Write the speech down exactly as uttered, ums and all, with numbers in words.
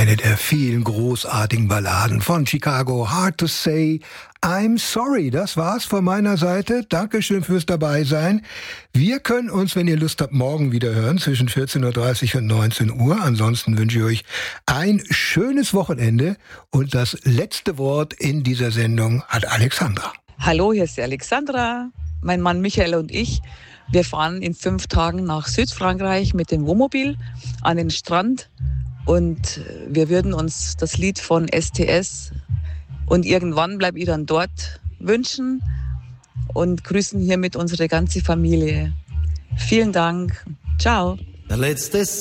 Eine der vielen großartigen Balladen von Chicago. Hard to Say, I'm Sorry. Das war's von meiner Seite. Dankeschön fürs Dabeisein. Wir können uns, wenn ihr Lust habt, morgen wieder hören, zwischen vierzehn Uhr dreißig und neunzehn Uhr. Ansonsten wünsche ich euch ein schönes Wochenende. Und das letzte Wort in dieser Sendung hat Alexandra. Hallo, hier ist die Alexandra. Mein Mann Michael und ich, wir fahren in fünf Tagen nach Südfrankreich mit dem Wohnmobil an den Strand. Und wir würden uns das Lied von S T S und irgendwann bleib ich dann dort wünschen und grüßen hiermit unsere ganze Familie. Vielen Dank. Ciao. Der letzte